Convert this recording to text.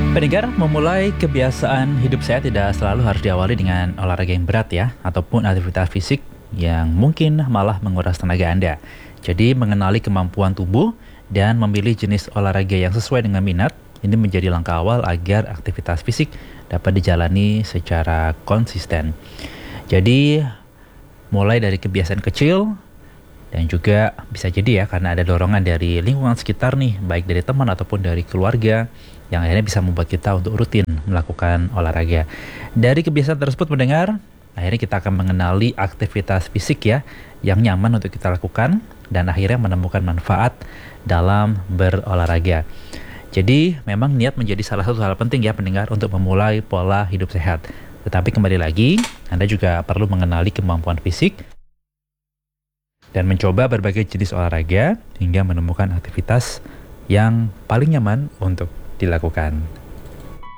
Pendengar, memulai kebiasaan hidup sehat tidak selalu harus diawali dengan olahraga yang berat ya, ataupun aktivitas fisik yang mungkin malah menguras tenaga Anda. Jadi, mengenali kemampuan tubuh dan memilih jenis olahraga yang sesuai dengan minat, ini menjadi langkah awal agar aktivitas fisik dapat dijalani secara konsisten. Jadi, mulai dari kebiasaan kecil, dan juga bisa jadi ya karena ada dorongan dari lingkungan sekitar nih, baik dari teman ataupun dari keluarga, yang akhirnya bisa membuat kita untuk rutin melakukan olahraga. Dari kebiasaan tersebut mendengar, akhirnya kita akan mengenali aktivitas fisik ya yang nyaman untuk kita lakukan dan akhirnya menemukan manfaat dalam berolahraga. Jadi memang niat menjadi salah satu hal penting ya pendengar untuk memulai pola hidup sehat. Tetapi kembali lagi, Anda juga perlu mengenali kemampuan fisik dan mencoba berbagai jenis olahraga hingga menemukan aktivitas yang paling nyaman untuk dilakukan.